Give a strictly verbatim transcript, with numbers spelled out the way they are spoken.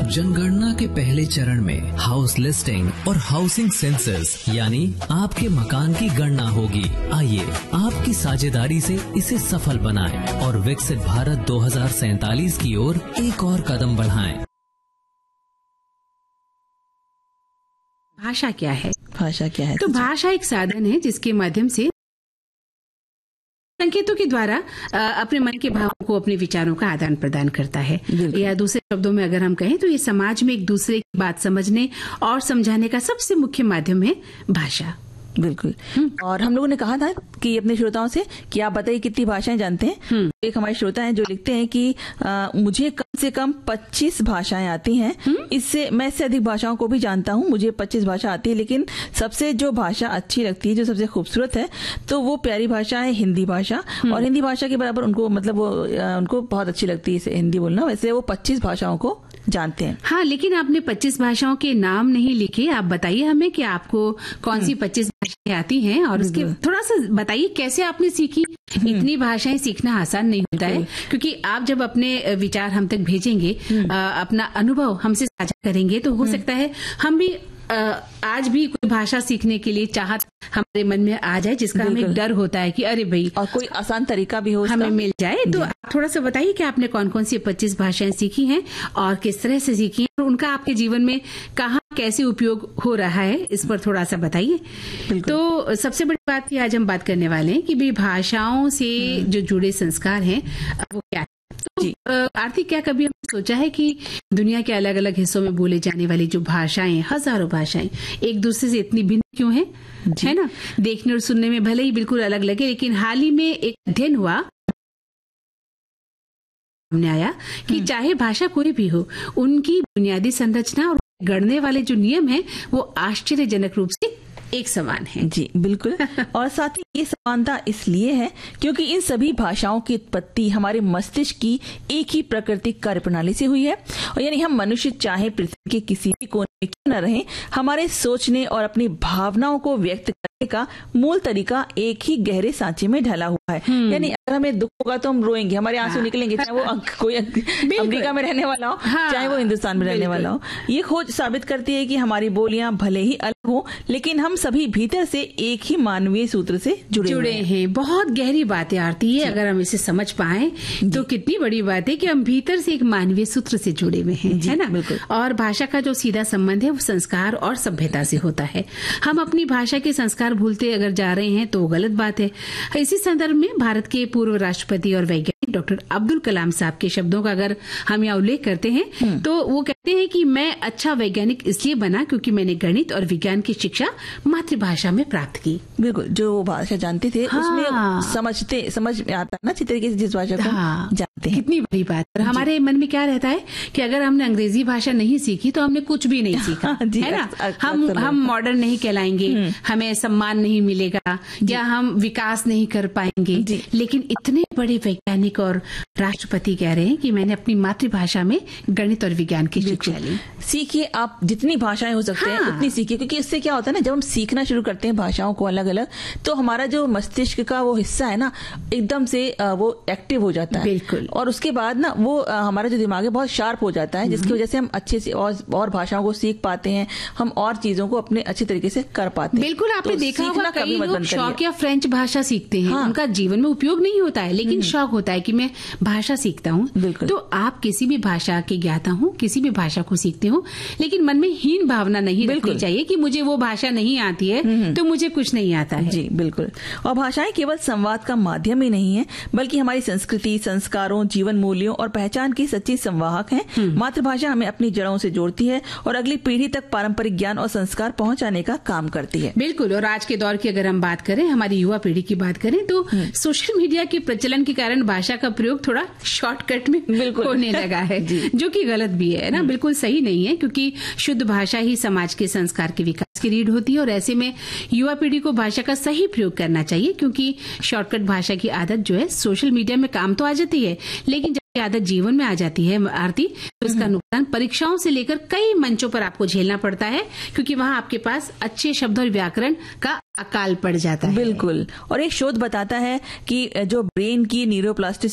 जनगणना के पहले चरण में हाउस लिस्टिंग और हाउसिंग सेंसस यानी आपके मकान की गणना होगी। आइए आपकी साझेदारी से इसे सफल बनाएं और विकसित भारत दो हज़ार सैंतालीस की ओर एक और कदम बढ़ाएं। भाषा क्या है? भाषा क्या है? तो भाषा एक साधन है जिसके माध्यम से संकेतों के द्वारा अपने मन के भावों को, अपने विचारों का आदान प्रदान करता है। या दूसरे शब्दों में अगर हम कहें तो ये समाज में एक दूसरे की बात समझने और समझाने का सबसे मुख्य माध्यम है भाषा। बिल्कुल। और हम लोगों ने कहा था कि अपने श्रोताओं से कि आप बताइए कितनी भाषाएं जानते हैं। एक हमारे श्रोता हैं जो लिखते हैं कि आ, मुझे कम से कम पच्चीस भाषाएं आती हैं। इससे मैं इससे अधिक भाषाओं को भी जानता हूं। मुझे पच्चीस भाषा आती है, लेकिन सबसे जो भाषा अच्छी लगती है, जो सबसे खूबसूरत है, तो वो प्यारी भाषा है हिंदी भाषा। और हिंदी भाषा के बराबर उनको मतलब वो उनको बहुत अच्छी लगती है हिंदी बोलना। वैसे वो पच्चीस भाषाओं को जानते हैं। हाँ, लेकिन आपने पच्चीस भाषाओं के नाम नहीं लिखे। आप बताइए हमें कि आपको कौन सी पच्चीस भाषाएं आती हैं और उसके थोड़ा सा बताइए कैसे आपने सीखी। इतनी भाषाएं सीखना आसान नहीं होता है, क्योंकि आप जब अपने विचार हम तक भेजेंगे, अपना अनुभव हमसे साझा करेंगे, तो हो सकता है हम भी आज भी कोई भाषा सीखने के लिए चाहत हमारे मन में आ जाए, जिसका हमें डर होता है कि अरे भाई, और कोई आसान तरीका भी हो हमें मिल जाए। तो आप थोड़ा सा बताइए कि आपने कौन कौन सी पच्चीस भाषाएं सीखी हैं और किस तरह से सीखी हैं और उनका आपके जीवन में कहाँ कैसे उपयोग हो रहा है, इस पर थोड़ा सा बताइए। तो सबसे बड़ी बात की आज हम बात करने वाले हैं कि भाई भाषाओं से जो जुड़े संस्कार हैं वो क्या है। तो आरती, क्या कभी हमने सोचा है कि दुनिया के अलग अलग हिस्सों में बोले जाने वाली जो भाषाएं, हजारों भाषाएं, एक दूसरे से इतनी भिन्न क्यों हैं? है ना, देखने और सुनने में भले ही बिल्कुल अलग लगे, लेकिन हाल ही में एक अध्ययन हुआ, सामने आया कि चाहे भाषा कोई भी हो, उनकी बुनियादी संरचना और गढ़ने वाले जो नियम हैं वो आश्चर्यजनक रूप से एक समान है। जी बिल्कुल। और साथ ही ये समानता इसलिए है क्योंकि इन सभी भाषाओं की उत्पत्ति हमारे मस्तिष्क की एक ही प्राकृतिक कार्यप्रणाली से हुई है। और यानी हम मनुष्य चाहे पृथ्वी के किसी भी कोने में क्यों न रहें, हमारे सोचने और अपनी भावनाओं को व्यक्त करने का मूल तरीका एक ही गहरे सांचे में ढला हुआ है। यानी अगर हमें दुख होगा तो हम रोएंगे, हमारे आंसू निकलेंगे, चाहे वो कोई अमेरिका में रहने वाला हो, चाहे वो हिंदुस्तान में रहने वाला हो। ये खोज साबित करती है कि हमारी बोलियां भले ही अलग हो, लेकिन हम सभी भीतर से एक ही मानवीय सूत्र से जुड़े जुड़े हैं। बहुत गहरी बात है आरती है। अगर हम इसे समझ पाए तो कितनी बड़ी बात है कि हम भीतर से एक मानवीय सूत्र से जुड़े हुए हैं, है ना। और भाषा का जो सीधा संबंध है वो संस्कार और सभ्यता से होता है। हम अपनी भाषा के संस्कार भूलते अगर जा रहे हैं तो गलत बात है। इसी संदर्भ में भारत के पूर्व राष्ट्रपति और वैज्ञानिक डॉक्टर अब्दुल कलाम साहब के शब्दों का अगर हम यहाँ उल्लेख करते हैं तो वो कहते हैं कि मैं अच्छा वैज्ञानिक इसलिए बना क्योंकि मैंने गणित और विज्ञान की शिक्षा मातृभाषा में प्राप्त की। बिल्कुल, जो भाषा जानते थे हाँ। उसमें समझते समझ में आता ना, अच्छी तरीके से जिस भाषा को हाँ। जानते हैं। कितनी बड़ी बात है। हमारे मन में क्या रहता है कि अगर हमने अंग्रेजी भाषा नहीं सीखी तो हमने कुछ भी नहीं सीखा, है ना। हम हम मॉडर्न नहीं कहलाएंगे, हमें सम्मान नहीं मिलेगा या हम विकास नहीं कर पाएंगे। लेकिन इतने बड़े वैज्ञानिक और राष्ट्रपति कह रहे हैं कि मैंने अपनी मातृभाषा में गणित और विज्ञान की शिक्षा ली। सीखिए, आप जितनी भाषाएं हो सकते हैं उतनी सीखिए, क्योंकि इससे क्या होता है ना, जब हम सीखना शुरू करते हैं भाषाओं को अलग अलग, तो हमारा जो मस्तिष्क का वो हिस्सा है ना, एकदम से वो एक्टिव हो जाता है। बिल्कुल। और उसके बाद ना वो हमारा जो दिमाग है बहुत शार्प हो जाता है, जिसकी वजह से हम अच्छे से और, और भाषाओं को सीख पाते हैं, हम और चीजों को अपने अच्छे तरीके से कर पाते हैं। बिल्कुल, आपने तो देखा होगा कई लोग शौक या फ्रेंच भाषा सीखते हैं। हाँ। उनका जीवन में उपयोग नहीं होता है, लेकिन शौक होता है कि मैं भाषा सीखता हूँ। तो आप किसी भी भाषा के ज्ञाता हूँ, किसी भी भाषा को सीखते हो, लेकिन मन में हीन भावना नहीं रखनी चाहिए कि मुझे वो भाषा नहीं आती है तो मुझे कुछ नहीं आता है। जी बिल्कुल। और भाषाएं केवल संवाद का माध्यम ही नहीं है, बल्कि हमारी संस्कृति, संस्कारों, जीवन मूल्यों और पहचान की सच्ची संवाहक है। मातृभाषा हमें अपनी जड़ों से जोड़ती है और अगली पीढ़ी तक पारंपरिक ज्ञान और संस्कार पहुंचाने का काम करती है। बिल्कुल। और आज के दौर की अगर हम बात करें, हमारी युवा पीढ़ी की बात करें, तो सोशल मीडिया के प्रचलन के कारण भाषा का प्रयोग थोड़ा शॉर्टकट में होने लगा है, जो कि गलत भी है ना, बिल्कुल सही नहीं है, क्योंकि शुद्ध भाषा ही समाज के संस्कार के विकास की रीढ़ होती है। और ऐसे में युवा पीढ़ी को भाषा का सही प्रयोग करना चाहिए, क्योंकि शॉर्टकट भाषा की आदत जो है सोशल मीडिया में काम तो आ जाती है, लेकिन जब ये आदत जीवन में आ जाती है आरती, तो इसका नुकसान परीक्षाओं से लेकर कई मंचों पर आपको झेलना पड़ता है, क्योंकि वहाँ आपके पास अच्छे शब्द और व्याकरण का अकाल पड़ जाता है। बिल्कुल। और एक शोध बताता है कि जो ब्रेन की न्यूरोप्लास्टिसिटी